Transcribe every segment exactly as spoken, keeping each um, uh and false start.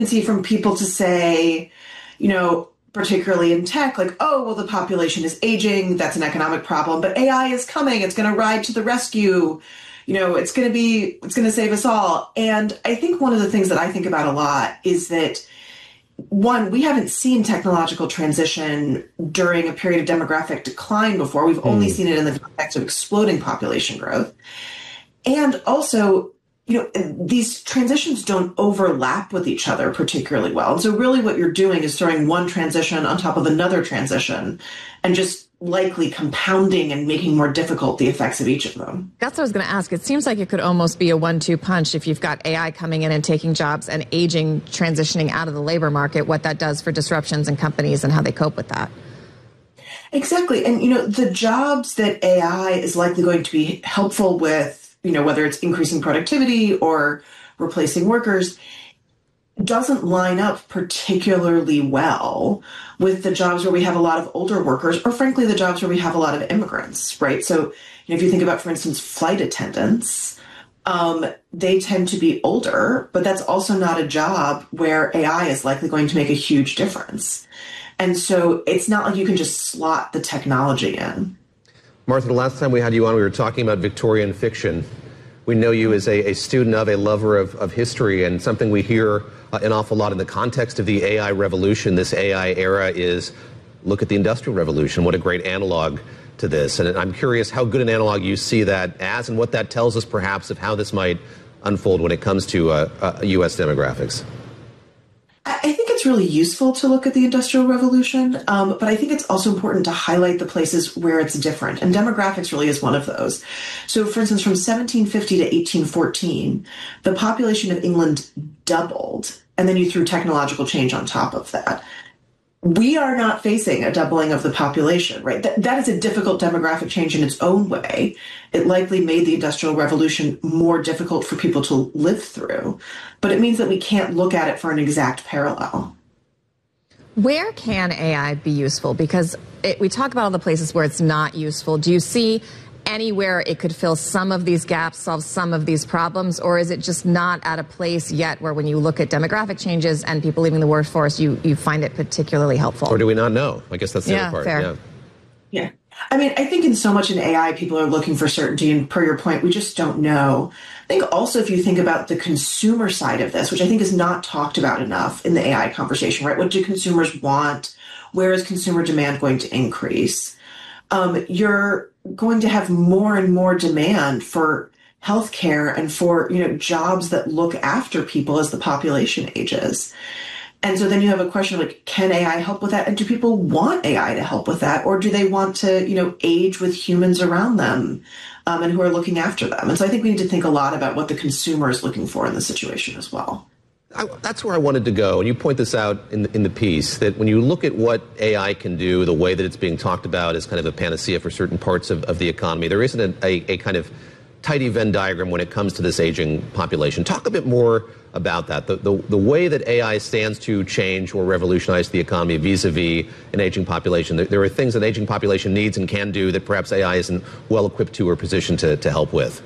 tendency from people to say, you know, particularly in tech, like, oh, well, the population is aging. That's an economic problem. But A I is coming. It's going to ride to the rescue. You know, it's going to be, it's going to save us all. And I think one of the things that I think about a lot is that, one, we haven't seen technological transition during a period of demographic decline before. We've only mm. seen it in the context of exploding population growth. And also, you know, these transitions don't overlap with each other particularly well. And so really what you're doing is throwing one transition on top of another transition and just likely compounding and making more difficult the effects of each of them. That's what I was going to ask. It seems like it could almost be a one two punch if you've got A I coming in and taking jobs and aging transitioning out of the labor market, what that does for disruptions in companies and how they cope with that. Exactly. And, you know, the jobs that A I is likely going to be helpful with, you know, whether it's increasing productivity or replacing workers, doesn't line up particularly well with the jobs where we have a lot of older workers, or frankly, the jobs where we have a lot of immigrants, right? So, you know, if you think about, for instance, flight attendants, um, they tend to be older, but that's also not a job where A I is likely going to make a huge difference. And so it's not like you can just slot the technology in. Martha, the last time we had you on, we were talking about Victorian fiction. We know you as a, a student of, a lover of, of history, and something we hear uh, an awful lot in the context of the A I revolution, this A I era, is look at the Industrial Revolution. What a great analog to this. And I'm curious how good an analog you see that as, and what that tells us perhaps of how this might unfold when it comes to uh, uh, U S demographics. I think it's really useful to look at the Industrial Revolution, um, but I think it's also important to highlight the places where it's different. And demographics really is one of those. So, for instance, from seventeen fifty to eighteen fourteen, the population of England doubled, and then you threw technological change on top of that. We are not facing a doubling of the population, right? That, that is a difficult demographic change in its own way. It likely made the Industrial Revolution more difficult for people to live through, but it means that we can't look at it for an exact parallel. Where can A I be useful? Because it, we talk about all the places where it's not useful. Do you see anywhere it could fill some of these gaps, solve some of these problems, or is it just not at a place yet where when you look at demographic changes and people leaving the workforce, you, you find it particularly helpful? Or do we not know? I guess that's the yeah, other part. Fair. Yeah, yeah. I mean, I think in so much in A I, people are looking for certainty, and per your point, we just don't know. I think also if you think about the consumer side of this, which I think is not talked about enough in the A I conversation, right? What do consumers want? Where is consumer demand going to increase? Um, you're going to have more and more demand for healthcare and for, you know, jobs that look after people as the population ages. And so then you have a question like, can A I help with that? And do people want A I to help with that? Or do they want to, you know, age with humans around them um, and who are looking after them? And so I think we need to think a lot about what the consumer is looking for in the situation as well. I, that's where I wanted to go. And you point this out in the, in the piece, that when you look at what A I can do, the way that it's being talked about as kind of a panacea for certain parts of, of the economy, there isn't a, a, a kind of tidy Venn diagram when it comes to this aging population. Talk a bit more about that, the, the, the way that A I stands to change or revolutionize the economy vis-a-vis an aging population. There, there are things that an aging population needs and can do that perhaps A I isn't well equipped to or positioned to, to help with.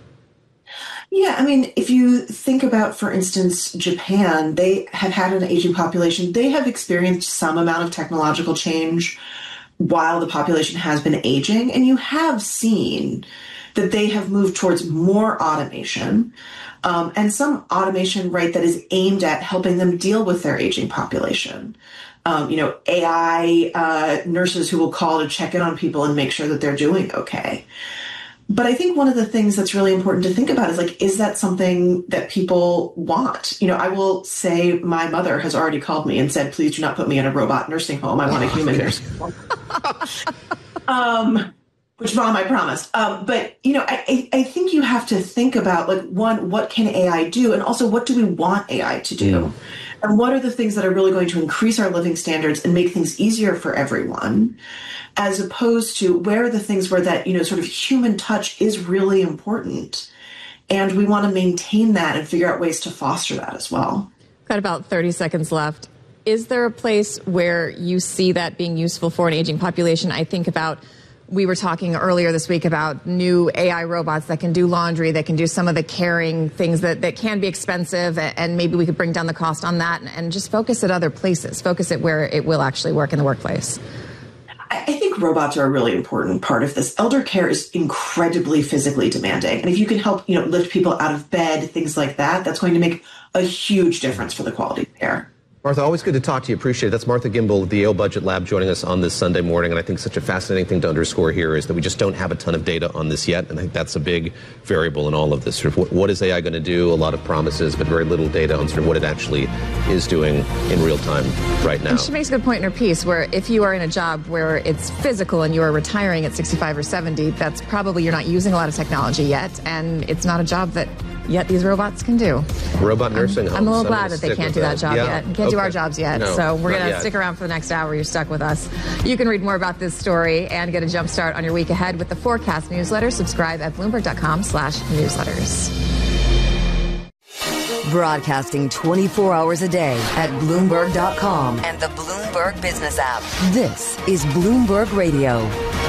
Yeah, I mean, if you think about, for instance, Japan, they have had an aging population. They have experienced some amount of technological change while the population has been aging. And you have seen that they have moved towards more automation um, and some automation, right, that is aimed at helping them deal with their aging population. Um, you know, A I uh, nurses who will call to check in on people and make sure that they're doing okay. But I think one of the things that's really important to think about is, like, is that something that people want? You know, I will say my mother has already called me and said, please do not put me in a robot nursing home. I want a human nursing home. um, which, Mom, I promised. Um, but, you know, I, I think you have to think about, like, one, what can A I do? And also, what do we want A I to do? Mm. And what are the things that are really going to increase our living standards and make things easier for everyone? As opposed to where are the things where that, you know, sort of human touch is really important. And we want to maintain that and figure out ways to foster that as well. Got about thirty seconds left. Is there a place where you see that being useful for an aging population? I think about we were talking earlier this week about new A I robots that can do laundry, that can do some of the caring things that, that can be expensive, and maybe we could bring down the cost on that and, and just focus it other places, focus it where it will actually work in the workplace. I think robots are a really important part of this. Elder care is incredibly physically demanding. And if you can help, you know, lift people out of bed, things like that, that's going to make a huge difference for the quality of care. Martha, always good to talk to you. Appreciate it. That's Martha Gimbel of the Yale Budget Lab joining us on this Sunday morning. And I think such a fascinating thing to underscore here is that we just don't have a ton of data on this yet. And I think that's a big variable in all of this. Sort of what, what is A I going to do? A lot of promises, but very little data on sort of what it actually is doing in real time right now. And she makes a good point in her piece where if you are in a job where it's physical and you are retiring at sixty-five or seventy, that's probably you're not using a lot of technology yet. And it's not a job that yet these robots can do. Robot nursing I'm, homes. I'm a little I'm glad that they can't do that, that job yeah. yet. Can't okay. do our jobs yet. No, so we're going to yet. stick around for the next hour. You're stuck with us. You can read more about this story and get a jump start on your week ahead with the Forecast newsletter. Subscribe at Bloomberg.com slash newsletters. Broadcasting twenty-four hours a day at Bloomberg dot com and the Bloomberg Business app. This is Bloomberg Radio.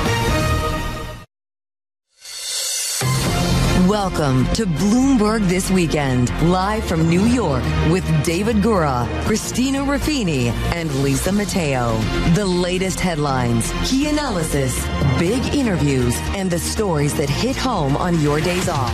Welcome to Bloomberg This Weekend, live from New York with David Gura, Christina Ruffini, and Lisa Mateo. The latest headlines, key analysis, big interviews, and the stories that hit home on your days off.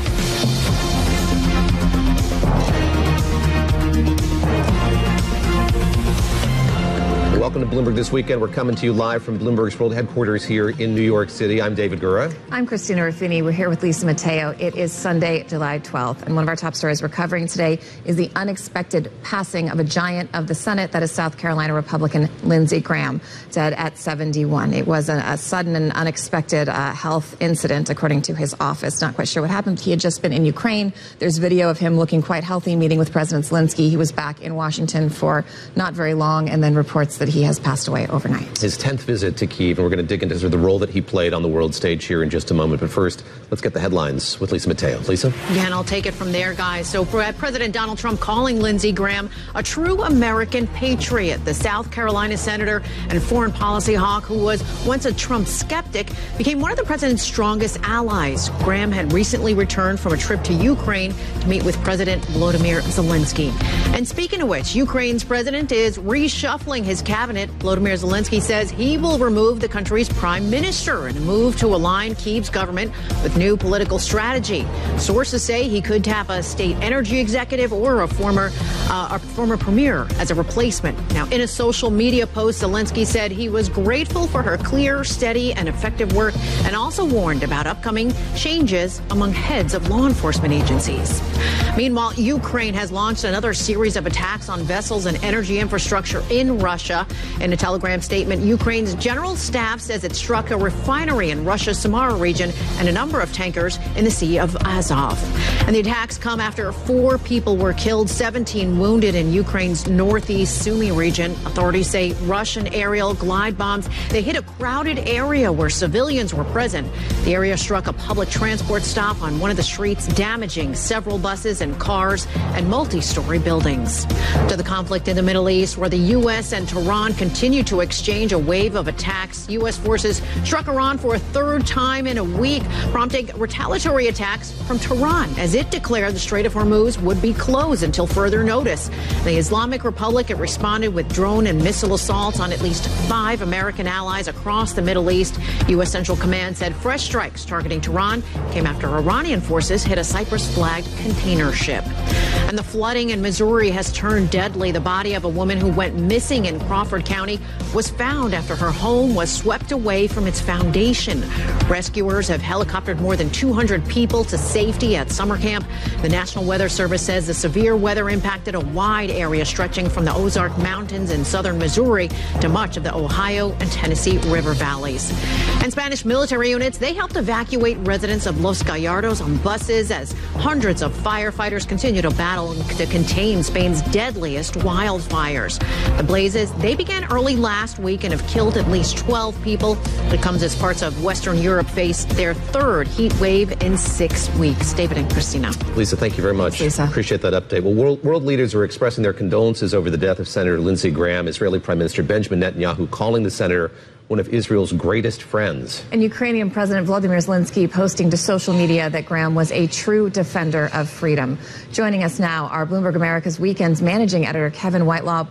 Welcome to Bloomberg This Weekend. We're coming to you live from Bloomberg's world headquarters here in New York City. I'm David Gura. I'm Christina Ruffini. We're here with Lisa Mateo. It is Sunday, July twelfth, and one of our top stories we're covering today is the unexpected passing of a giant of the Senate, that is South Carolina Republican Lindsey Graham, dead at seventy-one. It was a, a sudden and unexpected uh, health incident, according to his office. Not quite sure what happened. He had just been in Ukraine. There's video of him looking quite healthy, meeting with President Zelensky. He was back in Washington for not very long, and then reports that he has passed away overnight. His tenth visit to Kyiv, and we're going to dig into sort of the role that he played on the world stage here in just a moment. But first, let's get the headlines with Lisa Mateo. Lisa? Yeah, and I'll take it from there, guys. So President Donald Trump calling Lindsey Graham a true American patriot. The South Carolina senator and foreign policy hawk, who was once a Trump skeptic, became one of the president's strongest allies. Graham had recently returned from a trip to Ukraine to meet with President Volodymyr Zelensky. And speaking of which, Ukraine's president is reshuffling his cabinet. Volodymyr Zelensky says he will remove the country's prime minister in a move to align Kyiv's government with new political strategy. Sources say he could tap a state energy executive or a former uh, a former premier as a replacement. Now, in a social media post, Zelensky said he was grateful for her clear, steady, and effective work, and also warned about upcoming changes among heads of law enforcement agencies. Meanwhile, Ukraine has launched another series of attacks on vessels and energy infrastructure in Russia. In a Telegram statement, Ukraine's general staff says it struck a refinery in Russia's Samara region and a number of tankers in the Sea of Azov. And the attacks come after four people were killed, seventeen wounded in Ukraine's northeast Sumy region. Authorities say Russian aerial glide bombs, they hit a crowded area where civilians were present. The area struck a public transport stop on one of the streets, damaging several buses and cars and multi-story buildings. To the conflict in the Middle East, where the U S and Tehran continue to exchange a wave of attacks. U S forces struck Iran for a third time in a week, prompting retaliatory attacks from Tehran as it declared the Strait of Hormuz would be closed until further notice. The Islamic Republic had responded with drone and missile assaults on at least five American allies across the Middle East. U S Central Command said fresh strikes targeting Tehran came after Iranian forces hit a Cyprus-flagged container ship. And the flooding in Missouri has turned deadly. The body of a woman who went missing in Crawford County was found after her home was swept away from its foundation. Rescuers have helicoptered more than two hundred people to safety at summer camp. The National Weather Service says the severe weather impacted a wide area stretching from the Ozark Mountains in southern Missouri to much of the Ohio and Tennessee River valleys. And Spanish military units, they helped evacuate residents of Los Gallardos on buses as hundreds of firefighters continue to battle to contain Spain's deadliest wildfires. The blazes, they began began early last week and have killed at least twelve people. It comes as parts of Western Europe face their third heat wave in six weeks. David and Christina. Lisa, thank you very much. Thanks, Lisa. Appreciate that update. Well, world, world leaders are expressing their condolences over the death of Senator Lindsey Graham. Israeli Prime Minister Benjamin Netanyahu calling the senator one of Israel's greatest friends. And Ukrainian President Volodymyr Zelensky posting to social media that Graham was a true defender of freedom. Joining us now, our Bloomberg America's Weekend's managing editor, Kevin Whitelaw.